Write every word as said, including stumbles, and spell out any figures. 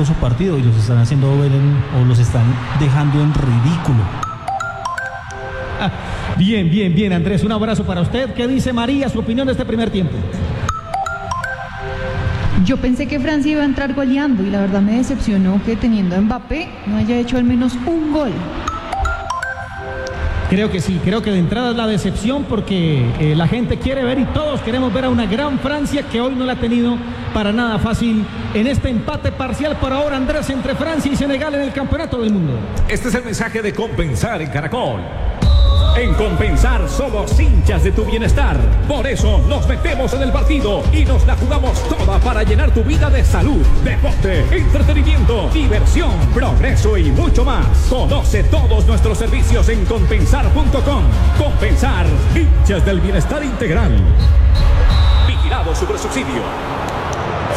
ganando su partido y los están haciendo ver en, o los están dejando en ridículo. Ah, bien, bien, bien, Andrés, un abrazo para usted. ¿Qué dice María, su opinión de este primer tiempo? Yo pensé que Francia iba a entrar goleando y la verdad me decepcionó que teniendo a Mbappé no haya hecho al menos un gol. Creo que sí, creo que de entrada es la decepción porque eh, la gente quiere ver y todos queremos ver a una gran Francia que hoy no la ha tenido para nada fácil en este empate parcial por ahora, Andrés, entre Francia y Senegal en el Campeonato del Mundo. Este es el mensaje de Compensar en Caracol. En Compensar somos hinchas de tu bienestar. Por eso nos metemos en el partido y nos la jugamos toda para llenar tu vida de salud, deporte, entretenimiento, diversión, progreso y mucho más. Conoce todos nuestros servicios en compensar punto com. Compensar, hinchas del bienestar integral. Vigilado Supersubsidio.